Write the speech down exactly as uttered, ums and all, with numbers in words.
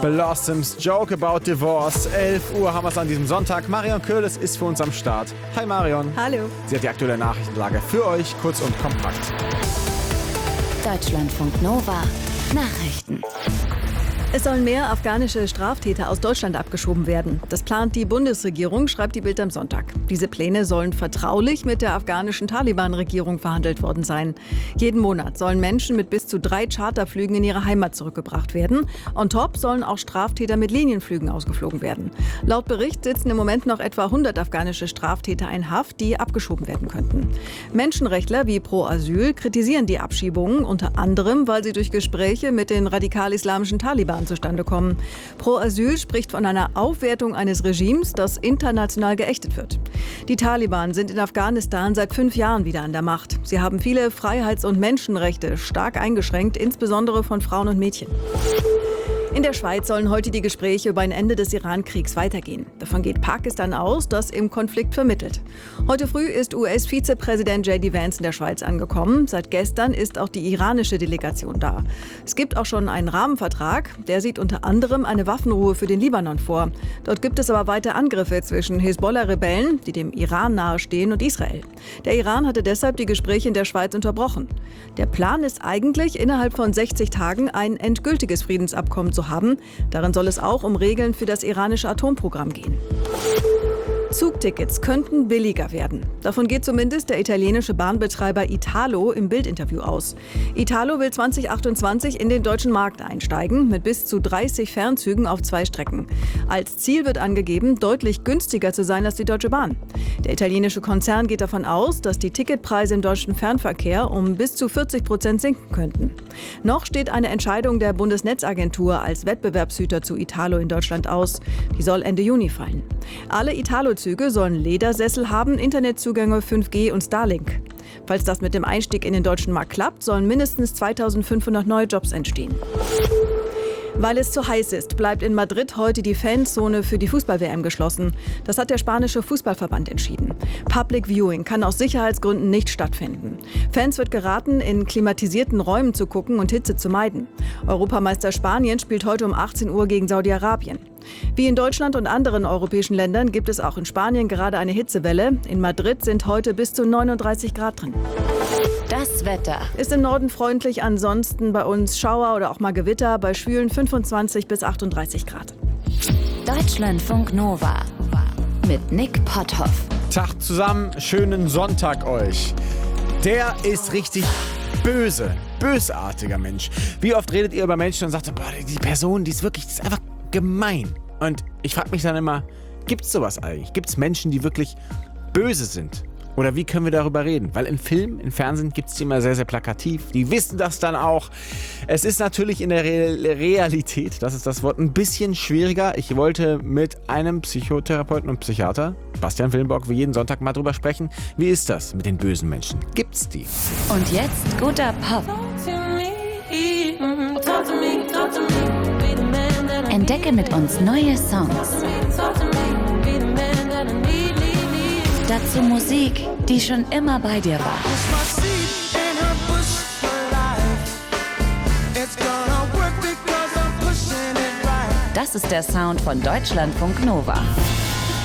Blossoms, Joke About Divorce. elf Uhr haben wir es an diesem Sonntag. Marion Köhles ist für uns am Start. Hi Marion. Hallo. Sie hat die aktuelle Nachrichtenlage für euch, kurz und kompakt. Deutschlandfunk Nova Nachrichten. Es sollen mehr afghanische Straftäter aus Deutschland abgeschoben werden. Das plant die Bundesregierung, schreibt die Bild am Sonntag. Diese Pläne sollen vertraulich mit der afghanischen Taliban-Regierung verhandelt worden sein. Jeden Monat sollen Menschen mit bis zu drei Charterflügen in ihre Heimat zurückgebracht werden. On top sollen auch Straftäter mit Linienflügen ausgeflogen werden. Laut Bericht sitzen im Moment noch etwa hundert afghanische Straftäter in Haft, die abgeschoben werden könnten. Menschenrechtler wie Pro Asyl kritisieren die Abschiebungen, unter anderem, weil sie durch Gespräche mit den radikal-islamischen Taliban zustande kommen. Pro Asyl spricht von einer Aufwertung eines Regimes, das international geächtet wird. Die Taliban sind in Afghanistan seit fünf Jahren wieder an der Macht. Sie haben viele Freiheits- und Menschenrechte stark eingeschränkt, insbesondere von Frauen und Mädchen. In der Schweiz sollen heute die Gespräche über ein Ende des Iran-Kriegs weitergehen. Davon geht Pakistan aus, das im Konflikt vermittelt. Heute früh ist U S-Vizepräsident J D Vance in der Schweiz angekommen. Seit gestern ist auch die iranische Delegation da. Es gibt auch schon einen Rahmenvertrag. Der sieht unter anderem eine Waffenruhe für den Libanon vor. Dort gibt es aber weiter Angriffe zwischen Hisbollah-Rebellen, die dem Iran nahestehen, und Israel. Der Iran hatte deshalb die Gespräche in der Schweiz unterbrochen. Der Plan ist eigentlich, innerhalb von sechzig Tagen ein endgültiges Friedensabkommen zu haben. Darin soll es auch um Regeln für das iranische Atomprogramm gehen. Zugtickets könnten billiger werden. Davon geht zumindest der italienische Bahnbetreiber Italo im Bild-Interview aus. Italo will zwanzig achtundzwanzig in den deutschen Markt einsteigen, mit bis zu dreißig Fernzügen auf zwei Strecken. Als Ziel wird angegeben, deutlich günstiger zu sein als die Deutsche Bahn. Der italienische Konzern geht davon aus, dass die Ticketpreise im deutschen Fernverkehr um bis zu vierzig Prozent sinken könnten. Noch steht eine Entscheidung der Bundesnetzagentur als Wettbewerbshüter zu Italo in Deutschland aus. Die soll Ende Juni fallen. Alle Italo-Züge sollen Ledersessel haben, Internetzugänge fünf G und Starlink. Falls das mit dem Einstieg in den deutschen Markt klappt, sollen mindestens zweitausendfünfhundert neue Jobs entstehen. Weil es zu heiß ist, bleibt in Madrid heute die Fanzone für die Fußball-W M geschlossen. Das hat der spanische Fußballverband entschieden. Public Viewing kann aus Sicherheitsgründen nicht stattfinden. Fans wird geraten, in klimatisierten Räumen zu gucken und Hitze zu meiden. Europameister Spanien spielt heute um achtzehn Uhr gegen Saudi-Arabien. Wie in Deutschland und anderen europäischen Ländern gibt es auch in Spanien gerade eine Hitzewelle. In Madrid sind heute bis zu neununddreißig Grad drin. Das Wetter Ist im Norden freundlich, ansonsten bei uns Schauer oder auch mal Gewitter bei schwülen fünfundzwanzig bis achtunddreißig Grad. Deutschlandfunk Nova mit Nick Potthoff. Tag zusammen, schönen Sonntag euch. Der ist richtig böse, bösartiger Mensch. Wie oft redet ihr über Menschen und sagt, boah, die Person, die ist wirklich, die ist einfach gemein. Und ich frage mich dann immer, gibt es sowas eigentlich? Gibt es Menschen, die wirklich böse sind? Oder wie können wir darüber reden? Weil in Film, in Fernsehen gibt es die immer sehr, sehr plakativ. Die wissen das dann auch. Es ist natürlich in der Re- Realität, das ist das Wort, ein bisschen schwieriger. Ich wollte mit einem Psychotherapeuten und Psychiater, Bastian Willenborg, wie jeden Sonntag mal drüber sprechen. Wie ist das mit den bösen Menschen? Gibt's die? Und jetzt guter Pop. Entdecke mit uns neue Songs. Dazu Musik, die schon immer bei dir war. Das ist der Sound von Deutschlandfunk Nova.